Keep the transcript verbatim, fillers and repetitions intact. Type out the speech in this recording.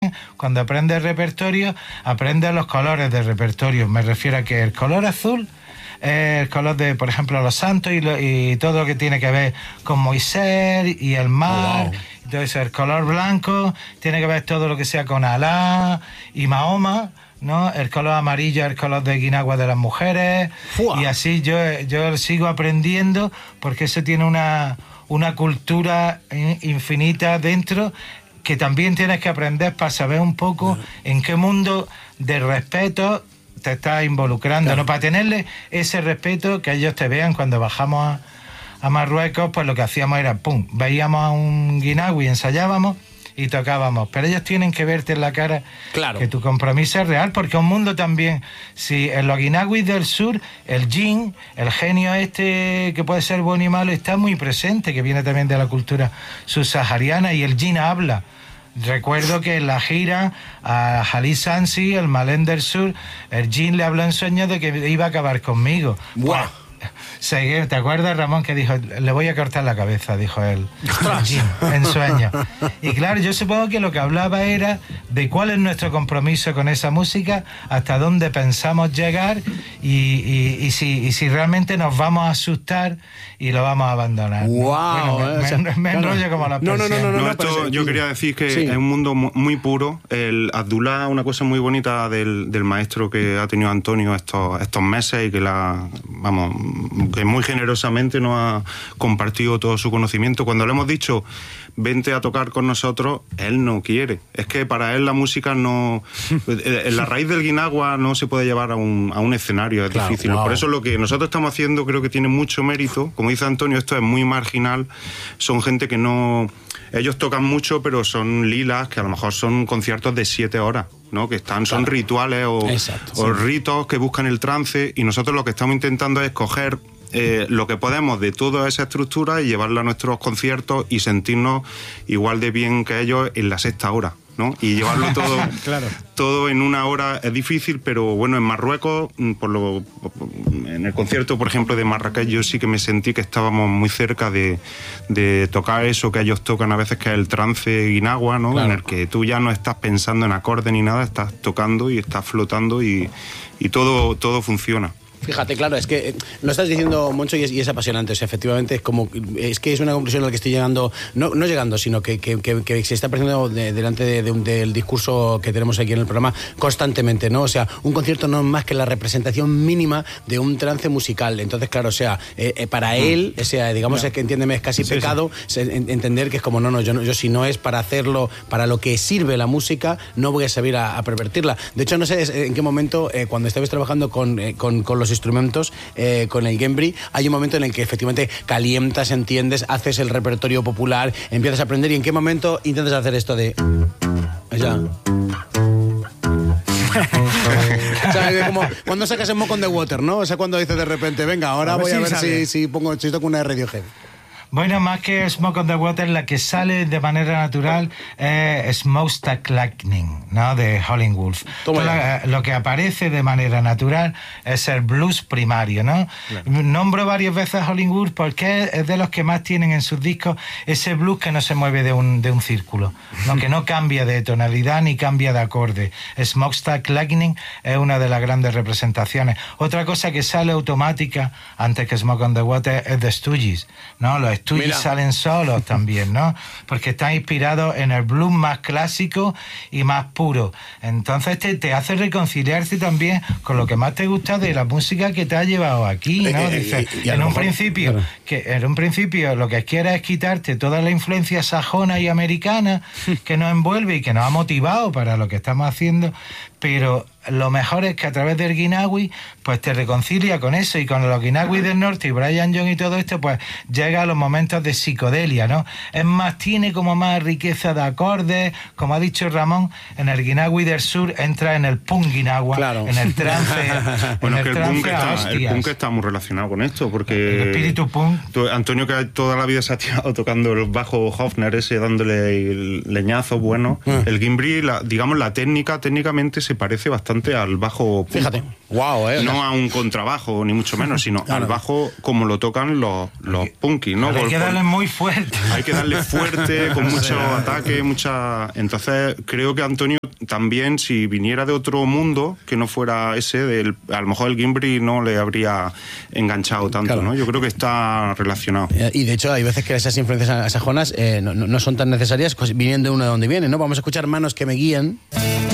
también, cuando aprendes el repertorio, aprendes los colores del repertorio. Me refiero a que el color azul es el color de, por ejemplo, los santos y, lo, y todo lo que tiene que ver con Moisés y el mar. Oh, wow. Entonces, el color blanco tiene que ver todo lo que sea con Alá y Mahoma, ¿no? El color amarillo es el color de guinagua de las mujeres. ¡Fua! Y así yo, yo sigo aprendiendo, porque eso tiene una, una cultura infinita dentro, que también tienes que aprender para saber un poco claro. en qué mundo de respeto te estás involucrando, claro. ¿no? Para tenerle ese respeto, que ellos te vean cuando bajamos a, a Marruecos, pues lo que hacíamos era, pum, veíamos a un guinagui, ensayábamos y tocábamos, pero ellos tienen que verte en la cara claro. que tu compromiso es real, porque un mundo también, si en los guinaguis del sur, el jin, el genio este que puede ser bueno y malo, está muy presente, que viene también de la cultura subsahariana, y el jin habla. Recuerdo que en la gira a Jalil Sansi, el malén del sur, el jin le habló en sueños de que iba a acabar conmigo. ¡Wow! Seguí, ¿te acuerdas, Ramón, que dijo, le voy a cortar la cabeza, dijo él, en sueños? Y claro, yo supongo que lo que hablaba era de cuál es nuestro compromiso con esa música, hasta dónde pensamos llegar y, y, y, si, y si realmente nos vamos a asustar y lo vamos a abandonar. Wow, bueno, me, o sea, me, me enrollo claro. como las no, no, no, no, no, no, esto yo quería decir que sí. es un mundo muy puro. El Abdullah, una cosa muy bonita del, del maestro que ha tenido Antonio estos, estos meses, y que la, vamos, que muy generosamente nos ha compartido todo su conocimiento. Cuando le hemos dicho, vente a tocar con nosotros, él no quiere. Es que para él la música no... la raíz del guinagua no se puede llevar a un, a un escenario, es claro, difícil. Wow. Por eso lo que nosotros estamos haciendo creo que tiene mucho mérito. Como dice Antonio, esto es muy marginal. Son gente que no... Ellos tocan mucho, pero son lilas, que a lo mejor son conciertos de siete horas, ¿no? Que están, son claro. rituales o, Exacto, o sí. ritos que buscan el trance, y nosotros lo que estamos intentando es coger Eh, lo que podemos de toda esa estructura y llevarla a nuestros conciertos y sentirnos igual de bien que ellos en la sexta hora, ¿no? Y llevarlo todo, claro. todo en una hora es difícil, pero bueno, en Marruecos, por lo, en el concierto, por ejemplo, de Marrakech, yo sí que me sentí que estábamos muy cerca de, de tocar eso que ellos tocan a veces, que es el trance guinagua, ¿no? Claro. En el que tú ya no estás pensando en acordes ni nada, estás tocando y estás flotando y, y todo, todo funciona. Fíjate, claro, es que lo estás diciendo, Moncho, y es, y es apasionante. O sea, efectivamente, es como es que es una conclusión a la que estoy llegando, no, no llegando, sino que, que, que, que se está apareciendo de, delante de, de un, del discurso que tenemos aquí en el programa constantemente, ¿no? O sea, un concierto no es más que la representación mínima de un trance musical. Entonces, claro, o sea, eh, eh, para él, o sea, digamos, no. es que entiéndeme, es casi sí, pecado sí. En, entender que es como, no, no, yo, no, yo si no es para hacerlo, para lo que sirve la música, no voy a saber a, a pervertirla. De hecho, no sé en qué momento, eh, cuando estabais trabajando con, eh, con, con los instrumentos, eh, con el Gembri, hay un momento en el que efectivamente calientas, entiendes, haces el repertorio popular, empiezas a aprender, y en qué momento intentas hacer esto de... Ya. O sea, como cuando sacas el Smoke on the Water, ¿no? O sea, cuando dices de repente, venga, ahora a voy a ver si, si pongo, si toco una de Radiohead. Bueno, más que Smoke on the Water, la que sale de manera natural es Smokestack Lightning, ¿no? De Howlin' Wolf. La, lo que aparece de manera natural es el blues primario, ¿no? Claro. Nombro varias veces a Howlin' Wolf porque es de los que más tienen en sus discos ese blues que no se mueve de un, de un círculo, ¿no? Que no cambia de tonalidad ni cambia de acorde. Smokestack Lightning es una de las grandes representaciones. Otra cosa que sale automática antes que Smoke on the Water es The Stooges, ¿no? Los Stooges salen solos también, ¿no? Porque están inspirados en el blues más clásico y más puro. Entonces te, te hace reconciliarte también con lo que más te gusta de la música que te ha llevado aquí, ¿no? Dices, eh, eh, en un mejor, principio, claro. que en un principio lo que quieres es quitarte toda la influencia sajona y americana que nos envuelve y que nos ha motivado para lo que estamos haciendo, pero lo mejor es que a través del guinagui pues te reconcilia con eso, y con los guinaguis del norte y Brian Jones y todo esto, pues llega a los momentos de psicodelia, ¿no? Es más, tiene como más riqueza de acordes, como ha dicho Ramón, en el guinagui del sur entra en el punk guinagua, claro. en el trance. Bueno, en que el, el, punk está, el punk está muy relacionado con esto, porque el espíritu punk. Antonio, que toda la vida se ha tirado tocando el bajo Hofner ese, dándole el leñazo bueno, mm. el Gimbri, la, digamos, la técnica, técnicamente se parece bastante bastante al bajo punk. Fíjate, wow, eh. No a un contrabajo, ni mucho menos, sino claro. al bajo como lo tocan los, los punkis, ¿no? Hay que darle muy fuerte. Hay que darle fuerte, con mucho ataque, mucha... Entonces, creo que Antonio también, si viniera de otro mundo, que no fuera ese, del, a lo mejor el Gimbri no le habría enganchado tanto, claro. ¿no? Yo creo que está relacionado. Y de hecho, hay veces que esas influencias sajonas eh, no, no son tan necesarias, pues, viniendo de uno de donde viene, ¿no? Vamos a escuchar Manos que me guían.